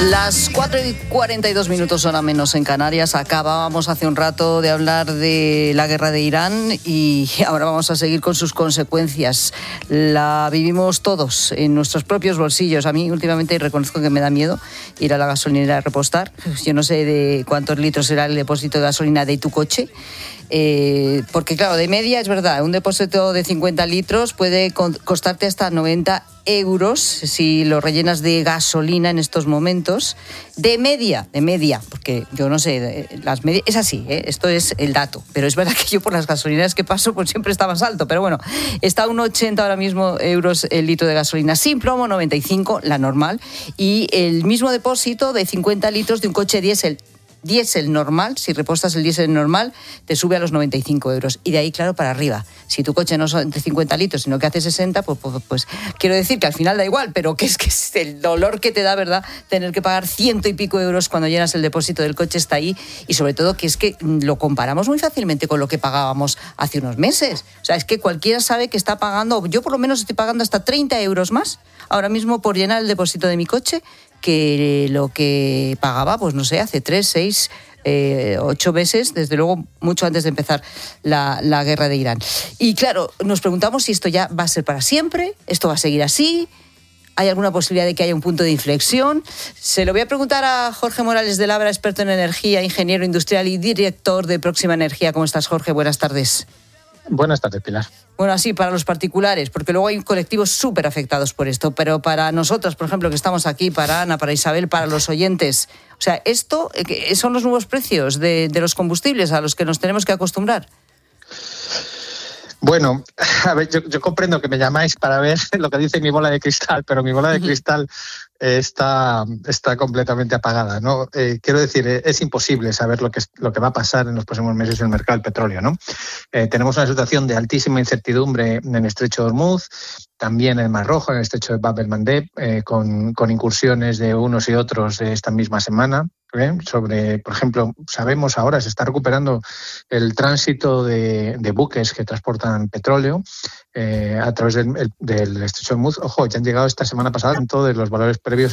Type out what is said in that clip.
Las 4:42 hora menos en Canarias. Acabábamos hace un rato de hablar de la guerra de Irán y ahora vamos a seguir con sus consecuencias. La vivimos todos en nuestros propios bolsillos. A mí últimamente reconozco que me da miedo ir a la gasolinera a repostar. Yo no sé de cuántos litros será el depósito de gasolina de tu coche. Porque claro, de media es verdad, un depósito de 50 litros puede costarte hasta 90 euros si lo rellenas de gasolina en estos momentos. De media, porque yo no sé, las medias, es así, esto es el dato, pero es verdad que yo por las gasolineras que paso pues siempre está más alto, pero bueno, está a 1,80 ahora mismo euros el litro de gasolina sin plomo, 95 la normal, y el mismo depósito de 50 litros de un coche diésel normal, si repostas el diésel normal, te sube a los 95 euros. Y de ahí, claro, para arriba. Si tu coche no son de 50 litros, sino que hace 60, pues quiero decir que al final da igual, pero que es el dolor que te da, ¿verdad?, tener que pagar 100 y pico euros cuando llenas el depósito del coche, está ahí. Y sobre todo que es que lo comparamos muy fácilmente con lo que pagábamos hace unos meses. O sea, es que cualquiera sabe que está pagando, yo por lo menos estoy pagando hasta 30 euros más ahora mismo por llenar el depósito de mi coche, que lo que pagaba, pues no sé, hace 3, 6, 8 meses, desde luego mucho antes de empezar la guerra de Irán. Y claro, nos preguntamos si esto ya va a ser para siempre, esto va a seguir así, ¿hay alguna posibilidad de que haya un punto de inflexión? Se lo voy a preguntar a Jorge Morales de Labra, experto en energía, ingeniero industrial y director de Próxima Energía. ¿Cómo estás, Jorge? Buenas tardes. Buenas tardes, Pilar. Bueno, así para los particulares, porque luego hay colectivos súper afectados por esto, pero para nosotros, por ejemplo, que estamos aquí, para Ana, para Isabel, para los oyentes, o sea, esto son los nuevos precios de los combustibles a los que nos tenemos que acostumbrar. Bueno, a ver, yo comprendo que me llamáis para ver lo que dice mi bola de cristal, pero mi bola de cristal está completamente apagada, ¿no? Quiero decir, es imposible saber lo que va a pasar en los próximos meses en el mercado del petróleo, ¿no? Tenemos una situación de altísima incertidumbre en el Estrecho de Hormuz, también en el Mar Rojo, en el Estrecho de Bab el-Mandeb, con incursiones de unos y otros esta misma semana. Sobre, por ejemplo, sabemos ahora se está recuperando el tránsito de buques que transportan petróleo a través del Estrecho de Hormuz. Ojo, ya han llegado esta semana pasada en todos los valores previos